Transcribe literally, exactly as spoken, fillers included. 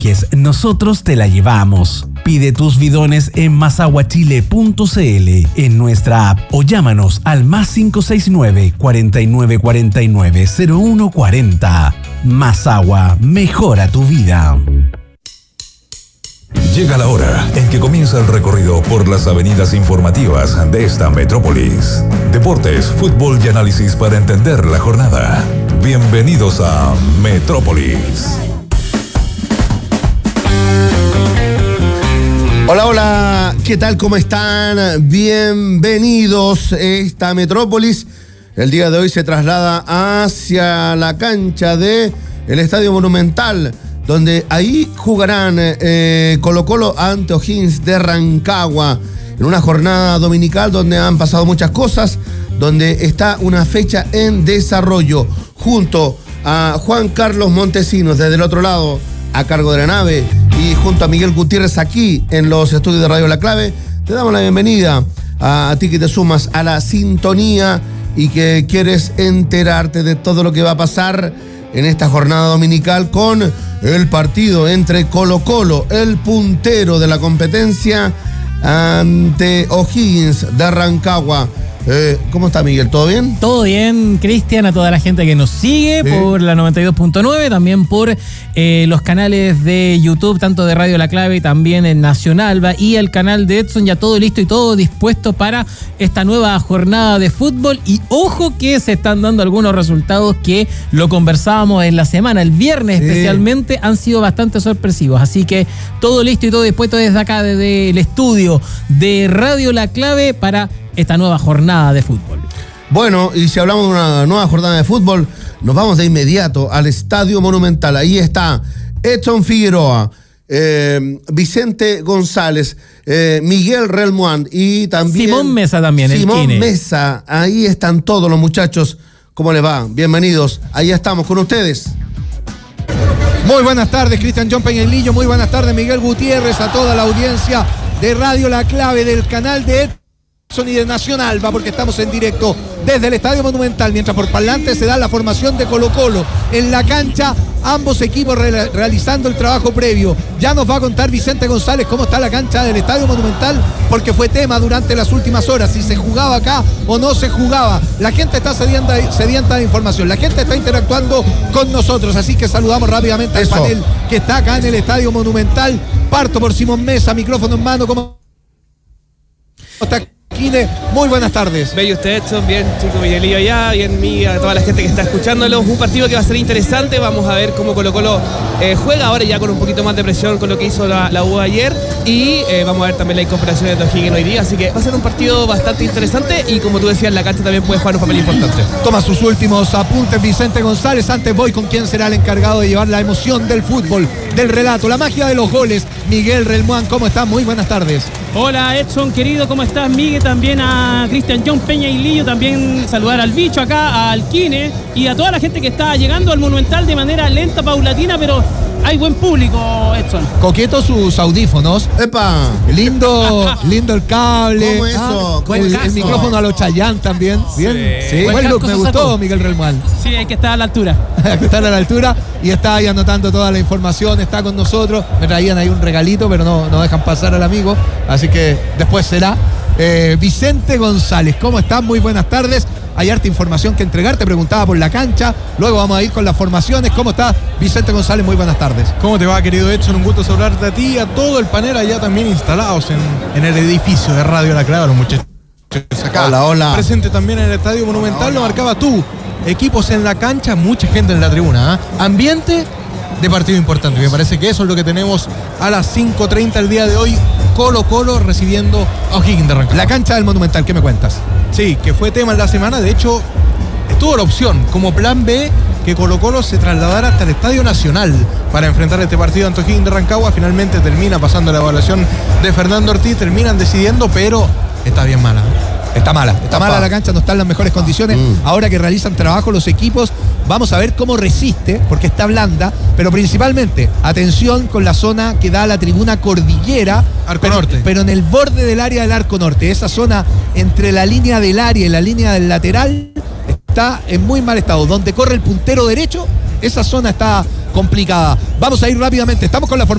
nosotros te la llevamos. Pide tus bidones en masaguachile punto c l, en nuestra app, o llámanos al más cinco seis nueve, cuatro nueve cuatro nueve, cero uno cuatro cero. Masagua, mejora tu vida. Llega la hora en que comienza el recorrido por las avenidas informativas de esta metrópolis. Deportes, fútbol y análisis para entender la jornada. Bienvenidos a Metrópolis. Hola, hola, ¿qué tal? ¿Cómo están? Bienvenidos a esta Metrópolis. El día de hoy se traslada hacia la cancha del Estadio Monumental, donde ahí jugarán eh, Colo-Colo ante O'Higgins de Rancagua, en una jornada dominical donde han pasado muchas cosas, donde está una fecha en desarrollo, junto a Juan Carlos Montesinos desde el otro lado, a cargo de la nave, y junto a Miguel Gutiérrez aquí en los estudios de Radio La Clave. Te damos la bienvenida a, a ti que te sumas a la sintonía y que quieres enterarte de todo lo que va a pasar en esta jornada dominical con el partido entre Colo-Colo, el puntero de la competencia, ante O'Higgins de Rancagua. Eh, ¿Cómo está, Miguel? ¿Todo bien? Todo bien, Cristian, a toda la gente que nos sigue ¿Sí? por la noventa y dos punto nueve, también por eh, los canales de YouTube, tanto de Radio La Clave y también en Nacional y el canal de Edson, ya todo listo y todo dispuesto para esta nueva jornada de fútbol. Y ojo que se están dando algunos resultados que lo conversábamos en la semana, el viernes sí. especialmente, han sido bastante sorpresivos, así que todo listo y todo dispuesto desde acá, desde el estudio de Radio La Clave para esta nueva jornada de fútbol. Bueno, y si hablamos de una nueva jornada de fútbol, nos vamos de inmediato al Estadio Monumental. Ahí está Edson Figueroa, eh, Vicente González, eh, Miguel Relmuán y también Simón Mesa también, Simón el Kine. Mesa. Ahí están todos los muchachos. ¿Cómo les va? Bienvenidos. Ahí estamos con ustedes. Muy buenas tardes, Cristian John Peñailillo. Muy buenas tardes, Miguel Gutiérrez, a toda la audiencia de Radio La Clave, del canal de Edson y de Nacional, va, porque estamos en directo desde el Estadio Monumental, mientras por parlante se da la formación de Colo-Colo en la cancha, ambos equipos re- realizando el trabajo previo. Ya nos va a contar Vicente González cómo está la cancha del Estadio Monumental, porque fue tema durante las últimas horas, si se jugaba acá o no se jugaba. La gente está sedienta, sedienta de información, la gente está interactuando con nosotros, así que saludamos rápidamente al Eso. panel que está acá en el Estadio Monumental. Parto por Simón Mesa, micrófono en mano. ¿Cómo está? Muy buenas tardes. Bello usted, Edson, bien, chico Miguelillo allá, bien mí, a toda la gente que está escuchándolo. Un partido que va a ser interesante, vamos a ver cómo Colo-Colo eh, juega ahora ya con un poquito más de presión con lo que hizo la, la U ayer, y eh, vamos a ver también las incorporaciones de O'Higgins hoy día, así que va a ser un partido bastante interesante y, como tú decías, la cancha también puede jugar un papel importante. Toma sus últimos apuntes Vicente González. Antes voy con quién será el encargado de llevar la emoción del fútbol, del relato, la magia de los goles. Miguel Relmuán, ¿cómo estás? Muy buenas tardes. Hola, Edson, querido, ¿cómo estás? Miguel, también a Cristian John Peñailillo, también saludar al bicho acá, al Kine y a toda la gente que está llegando al Monumental de manera lenta, paulatina, pero hay buen público, Edson. Coquetos sus audífonos. ¡Epa! Lindo, lindo el cable. ¿Cómo eso? Ah, el, el micrófono a los Chayanne también. Bien. Sí. Sí. Buen Buen look, casco me se gustó, sacó. Miguel Relmuán. Sí, hay que estar a la altura. Que está a la altura y está ahí anotando toda la información, está con nosotros. Me traían ahí un regalito, pero no, no dejan pasar al amigo, así que después será. Eh, Vicente González, ¿cómo estás? Muy buenas tardes. Hay harta información que entregar, te preguntaba por la cancha, luego vamos a ir con las formaciones. ¿Cómo estás, Vicente González? Muy buenas tardes. ¿Cómo te va, querido Edson? Un gusto saludarte a ti y a todo el panel allá también instalados en, en el edificio de Radio La Clave, los muchachos acá. Hola, hola. Presente también en el Estadio Monumental, Hola, lo hola. marcaba tú. Equipos en la cancha, mucha gente en la tribuna, ¿eh? Ambiente de partido importante. Me parece que eso es lo que tenemos a las cinco treinta el día de hoy. Colo-Colo recibiendo a O'Higgins de Rancagua. La cancha del Monumental, ¿qué me cuentas? Sí, que fue tema en la semana. De hecho, estuvo la opción como plan B que Colo-Colo se trasladara hasta el Estadio Nacional para enfrentar este partido ante O'Higgins de Rancagua. Finalmente termina pasando la evaluación de Fernando Ortiz, terminan decidiendo, pero está bien mala. Está mala, está Papá. mala la cancha, no está en las mejores condiciones. Mm. Ahora que realizan trabajo los equipos, vamos a ver cómo resiste, porque está blanda, pero principalmente, atención con la zona que da a la tribuna Cordillera, Arco pero, Norte. pero en el borde del área del Arco Norte, esa zona entre la línea del área y la línea del lateral, está en muy mal estado. Donde corre el puntero derecho, esa zona está complicada. Vamos a ir rápidamente, estamos con la formación.